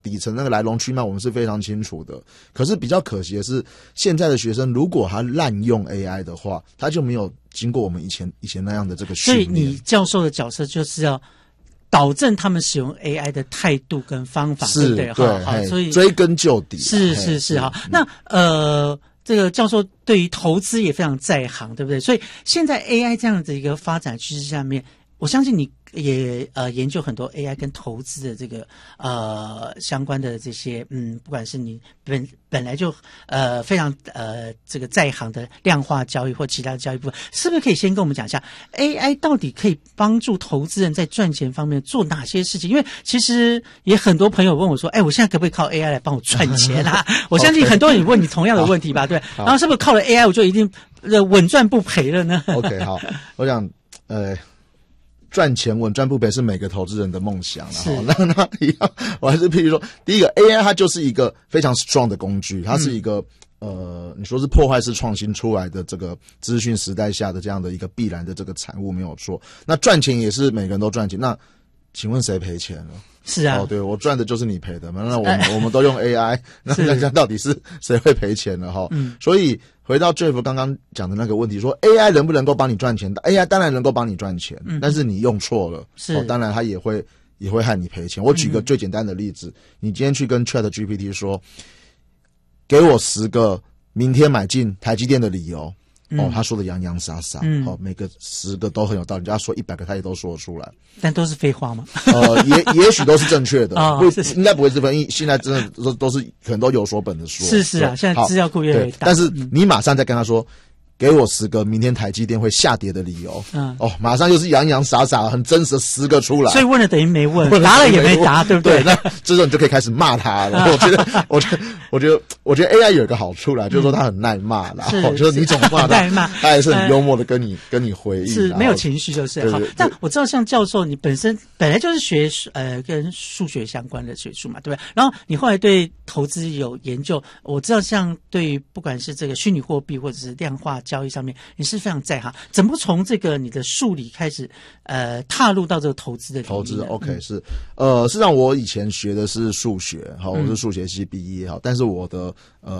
底层那个来龙去脉我们是非常清楚的，可是比较可惜的是，现在的学生如果他滥用 AI 的话，他就没有经过我们以前那样的这个训练。 所以你教授的角色就是要导正他们使用 AI 的态度跟方法，对不对？ 对， 所以追根究底。 是好。那这个教授对于投资也非常在行，对不对？所以现在 AI 这样的一个发展趋势下面，我相信你也研究很多 AI 跟投资的这个相关的这些不管是你本来就非常这个在行的量化交易或其他的交易部分，是不是可以先跟我们讲一下 AI 到底可以帮助投资人在赚钱方面做哪些事情？因为其实也很多朋友问我说，我现在可不可以靠 AI 来帮我赚钱啊？我相信很多人也问你同样的问题吧，对？然后是不是靠了 AI 我就一定稳赚不赔了呢 ？OK， 好，我想赚钱稳赚不赔是每个投资人的梦想啦。那一样，我还是譬如说，第一个 AI 它就是一个非常 strong 的工具，它是一个你说是破坏式创新出来的这个资讯时代下的这样的一个必然的这个产物，没有错。那赚钱也是每个人都赚钱，那请问谁赔钱了？ 是啊， 对，我赚的就是你赔的嘛。那我们都用 AI， 那这样到底是谁会赔钱了哈？所以回到 Jeff 刚刚讲的那个问题，说 AI 能不能够帮你赚钱 ？AI 当然能够帮你赚钱，但是你用错了，当然它也会害你赔钱。我举个最简单的例子，你今天去跟 ChatGPT 说，给我10个明天买进台积电的理由。他说的洋洋洒洒，每个10个都很有道理，人家说100个他也都说得出来， 但都是废话吗？ 也许都是正确的，应该不会是分，现在真的都是可能都有所本的说。 是啊，现在资料库越来越大， 但是你马上再跟他说，给我10个明天台积电会下跌的理由，马上就是洋洋洒洒很真实的10个出来， 所以问了等于没问，答了也没答，对不对？ 那这时候你就可以开始骂他了。我觉得 AI 有一个好处啦，就是说它很耐骂啦，就是你怎么骂他，他还是很幽默的跟你回应， 是没有情绪就是。好，但我知道像教授你本来就是学跟数学相关的学术嘛，对不对？然后你后来对投资有研究，我知道像对于不管是这个虚拟货币或者是量化交易上面，你是非常在行。怎么从这个你的数理开始踏入到这个投资的投资 OK 是事实上我以前学的是数学，好，我是数学系毕业，好，但是我的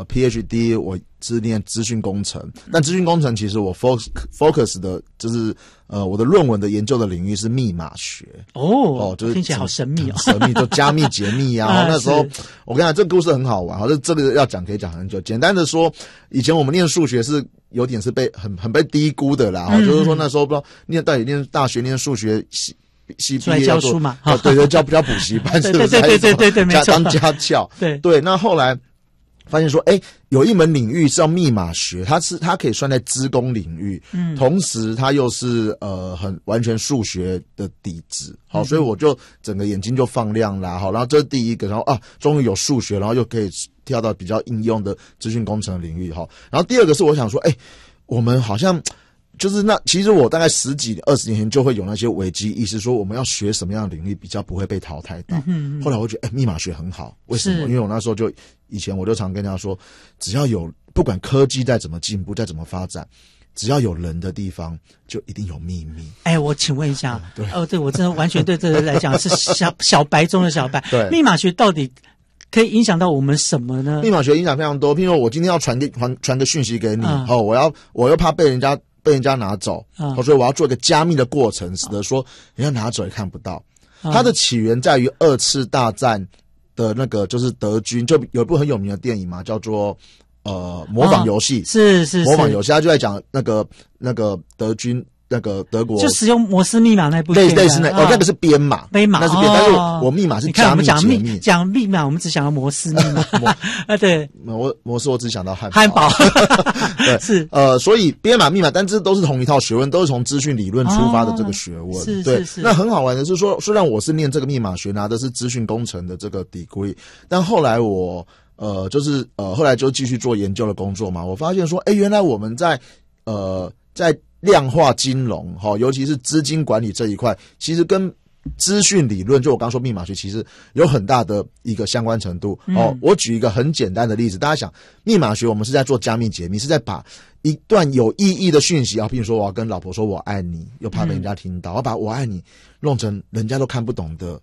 PhD 我是念资讯工程，但资讯工程其实我 focus 的就是我的论文的研究的领域是密码学就是听起来好神秘神秘就加密解密啊。那时候我跟你讲这个故事很好玩，好，这个要讲可以讲很久。简单的说，以前我们念数学是有点是被很被低估的啦，就是说那时候不知道到底念大学念数学系毕业教书嘛， 对，叫补习班，是不是？ 对，没错， 当家教，对。那后来发现说，有一门领域是叫密码学，它可以算在资工领域，同时它又是很完全数学的底子，好，所以我就整个眼睛就放亮啦，好，然后这是第一个，然后终于有数学，然后又可以跳到比较应用的资讯工程的领域，好，然后第二个是我想说，我们好像。就是那其实我大概10几20年前就会有那些危机意识，说我们要学什么样的领域比较不会被淘汰到。后来我觉得密码学很好，为什么？因为我那时候以前我就常跟人家说，只要有不管科技再怎么进步再怎么发展，只要有人的地方就一定有秘密。 我请问一下，对我真的完全对这个来讲是小白中的小白。 对， 密码学到底可以影响到我们什么呢？ 密码学影响非常多，譬如我今天要传个讯息给你，我又怕被人家拿走，所以我要做一个加密的过程，使得说人家拿走也看不到。它的起源在于2次大战的那个就是德军，就有一部很有名的电影嘛，叫做模仿游戏， 是模仿游戏，他就在讲那个德军。那个德国就使用摩斯密码那部类似那个是编码，那是编，但是我密码是加密解密。 讲密码，我们只想到摩斯密码对， 摩斯我只想到汉堡， 对， 是所以编码密码，但这都是同一套学问，都是从资讯理论出发的这个学问，对。那很好玩的是说，虽然我是念这个密码学，拿的是资讯工程的这个degree，但后来我后来就继续做研究的工作嘛，我发现说，原来我们在量化金融，尤其是资金管理这一块，其实跟资讯理论，就我刚说密码学，其实有很大的一个相关程度。我举一个很简单的例子，大家想，密码学我们是在做加密解密，是在把一段有意义的讯息，比如说我要跟老婆说我爱你，又怕被人家听到，我把我爱你弄成人家都看不懂的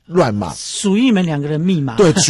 乱码， 属于你们两个人密码。 对。